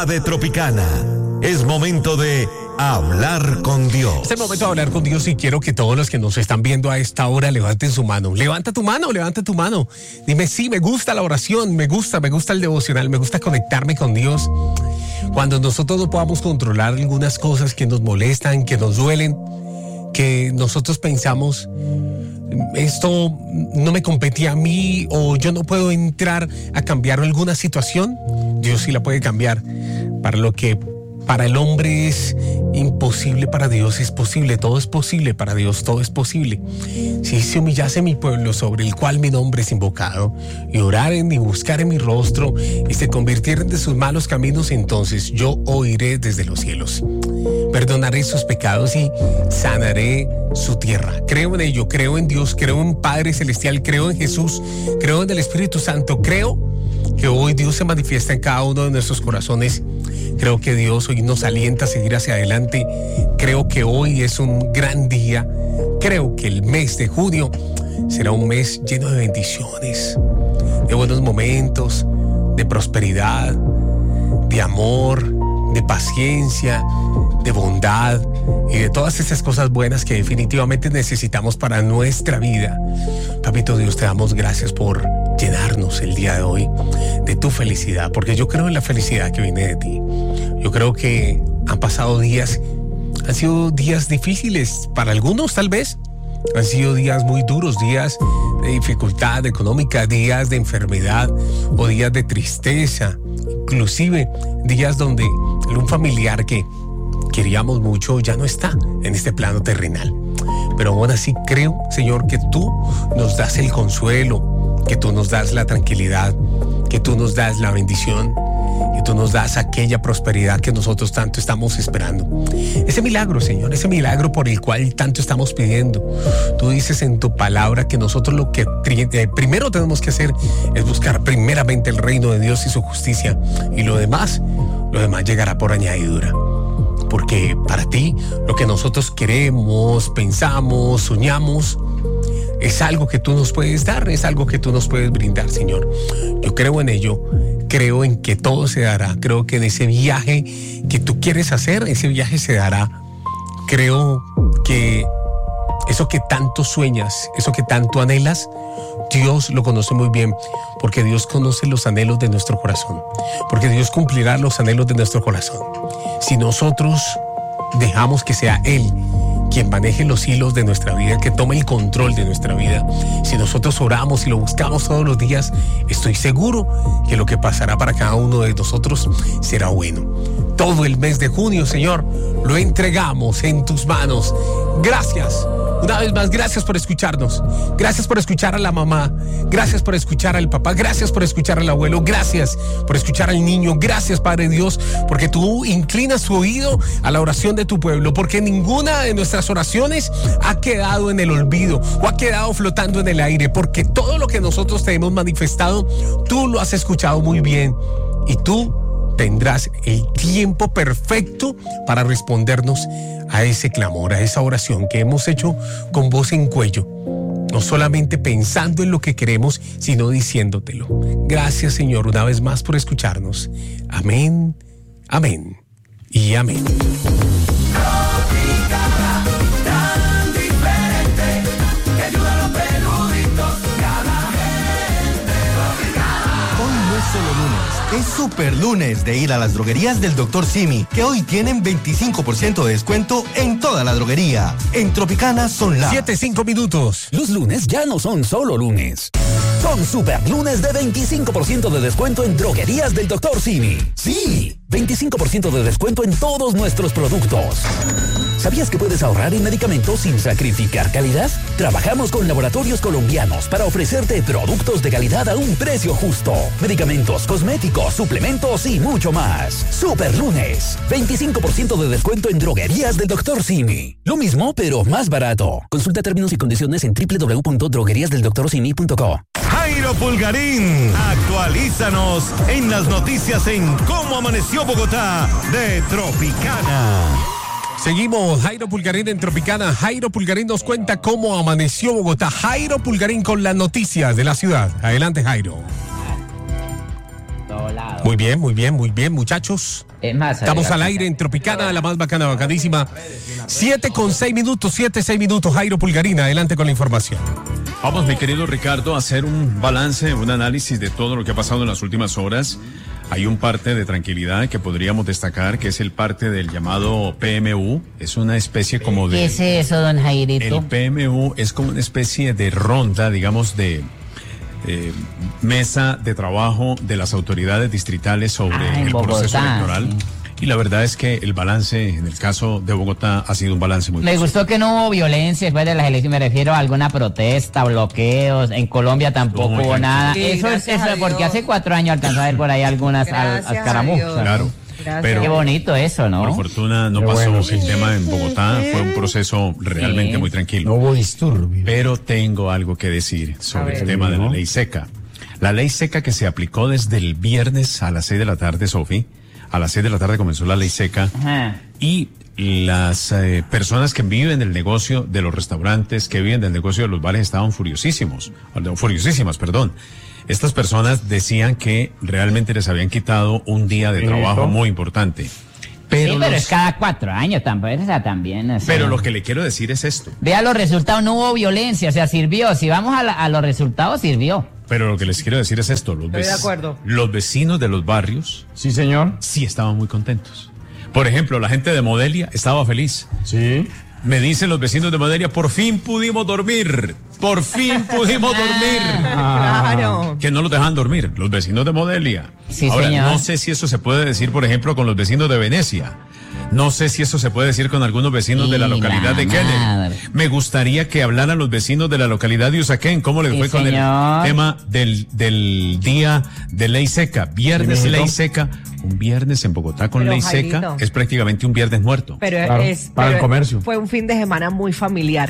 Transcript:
De Tropicana. Es momento de hablar con Dios. Es el momento de hablar con Dios y quiero que todos los que nos están viendo a esta hora levanten su mano. Levanta tu mano. Dime, sí, me gusta la oración, me gusta el devocional, me gusta conectarme con Dios. Cuando nosotros no podamos controlar algunas cosas que nos molestan, que nos duelen, que nosotros pensamos, esto no me competía a mí o yo no puedo entrar a cambiar alguna situación, Dios sí la puede cambiar. Para lo que para el hombre es imposible, para Dios es posible. Todo es posible, para Dios todo es posible. Si se humillase mi pueblo sobre el cual mi nombre es invocado, y oraren y buscaren mi rostro, y se convirtieren de sus malos caminos, entonces yo oiré desde los cielos. Perdonaré sus pecados y sanaré su tierra. Creo en ello, creo en Dios, creo en Padre Celestial, creo en Jesús, creo en el Espíritu Santo, creo que hoy Dios se manifiesta en cada uno de nuestros corazones. Creo que Dios hoy nos alienta a seguir hacia adelante. Creo que hoy es un gran día. Creo que el mes de junio será un mes lleno de bendiciones, de buenos momentos, de prosperidad, de amor, de paciencia, de bondad y de todas esas cosas buenas que definitivamente necesitamos para nuestra vida. Papito Dios, te damos gracias por llenarnos el día de hoy de tu felicidad, porque yo creo en la felicidad que viene de ti. Yo creo que han sido días difíciles para algunos, tal vez. Han sido días muy duros, días de dificultad económica, días de enfermedad o días de tristeza, inclusive días donde un familiar que queríamos mucho ya no está en este plano terrenal. Pero aún así creo, Señor, que tú nos das el consuelo, que tú nos das la tranquilidad, que tú nos das la bendición, que tú nos das aquella prosperidad que nosotros tanto estamos esperando. Ese milagro, Señor, ese milagro por el cual tanto estamos pidiendo. Tú dices en tu palabra que nosotros lo que primero tenemos que hacer es buscar primeramente el reino de Dios y su justicia, y lo demás llegará por añadidura. Porque para ti, lo que nosotros queremos, pensamos, soñamos, es algo que tú nos puedes dar, es algo que tú nos puedes brindar, Señor. Yo creo en ello, creo en que todo se dará, creo que en ese viaje que tú quieres hacer, ese viaje se dará. Creo que eso que tanto sueñas, eso que tanto anhelas, Dios lo conoce muy bien, porque Dios conoce los anhelos de nuestro corazón, porque Dios cumplirá los anhelos de nuestro corazón. Si nosotros dejamos que sea Él quien maneje los hilos de nuestra vida, que tome el control de nuestra vida, si nosotros oramos y lo buscamos todos los días, estoy seguro que lo que pasará para cada uno de nosotros será bueno. Todo el mes de junio, Señor, lo entregamos en tus manos. Gracias. Una vez más, gracias por escucharnos. Gracias por escuchar a la mamá. Gracias por escuchar al papá. Gracias por escuchar al abuelo. Gracias por escuchar al niño. Gracias, Padre Dios, porque tú inclinas tu oído a la oración de tu pueblo, porque ninguna de nuestras oraciones ha quedado en el olvido o ha quedado flotando en el aire, porque todo lo que nosotros te hemos manifestado, tú lo has escuchado muy bien, y tú tendrás el tiempo perfecto para respondernos a ese clamor, a esa oración que hemos hecho con voz en cuello, no solamente pensando en lo que queremos, sino diciéndotelo. Gracias, Señor, una vez más por escucharnos. Amén, amén y amén. Solo lunes, es super lunes de ir a las droguerías del Dr. Simi, que hoy tienen 25% de descuento en toda la droguería. En Tropicana son las 7:05 minutos. Los lunes ya no son solo lunes. Son super lunes de 25% de descuento en droguerías del Dr. Simi. Sí, 25% de descuento en todos nuestros productos. ¿Sabías que puedes ahorrar en medicamentos sin sacrificar calidad? Trabajamos con laboratorios colombianos para ofrecerte productos de calidad a un precio justo. Medicamentos, cosméticos, suplementos y mucho más. Super lunes, 25% de descuento en droguerías del Dr. Simi. Lo mismo, pero más barato. Consulta términos y condiciones en www.drogueriasdeldoctorsimi.co. Jairo Pulgarín, actualízanos en las noticias en Cómo Amaneció Bogotá de Tropicana. Seguimos, Jairo Pulgarín en Tropicana. Jairo Pulgarín nos cuenta cómo amaneció Bogotá. Jairo Pulgarín con las noticias de la ciudad. Adelante, Jairo. lado. Muy bien, muchachos. Es más, Estamos al aire en Tropicana, la más bacana, bacadísima. 7:06 minutos. Jairo Pulgarina, adelante con la información. Vamos, mi querido Ricardo, a hacer un balance, un análisis de todo lo que ha pasado en las últimas horas. Hay un parte de tranquilidad que podríamos destacar, que es el parte del llamado PMU. Es una especie como de... ¿Qué es eso, don Jairito? El PMU es como una especie de ronda, digamos, de mesa de trabajo de las autoridades distritales sobre el proceso electoral. Sí. Y la verdad es que el balance, en el caso de Bogotá, ha sido un balance muy positivo. Me gustó que no hubo violencia después de las elecciones, me refiero a alguna protesta, bloqueos, en Colombia tampoco hubo nada. Sí, eso es porque hace 4 años alcanzó a ver por ahí algunas escaramuzas. Claro. Pero qué bonito eso, ¿no? Por fortuna no pasó el tema en Bogotá, fue un proceso realmente muy tranquilo. No hubo disturbio. Pero tengo algo que decir sobre el tema de la ley seca. La ley seca que se aplicó desde el viernes a las 6 de la tarde, Sofi. A las 6 de la tarde comenzó la ley seca. Ajá. Y las personas que viven del negocio de los restaurantes, que viven del negocio de los bares, estaban furiosísimas. Estas personas decían que realmente les habían quitado un día de trabajo muy importante. Pero es cada 4 años también. Pero lo que le quiero decir es esto. Vea los resultados, no hubo violencia, o sea, sirvió. Si vamos a los resultados, sirvió. Pero lo que les quiero decir es esto. Los vecinos de los barrios. Sí, señor. Sí estaban muy contentos. Por ejemplo, la gente de Modelia estaba feliz. Sí. Me dicen los vecinos de Modelia, por fin pudimos dormir. Claro. Que no los dejan dormir, los vecinos de Modelia. Sí, ahora, señor. No sé si eso se puede decir, por ejemplo, con los vecinos de Venecia. No sé si eso se puede decir con algunos vecinos de la localidad de Kennedy. Me gustaría que hablaran los vecinos de la localidad de Usaquén. ¿Cómo les fue con el tema del día de ley seca? Viernes ley seca. Un viernes en Bogotá con ley seca es prácticamente un viernes muerto. Pero para el comercio. Fue un fin de semana muy familiar.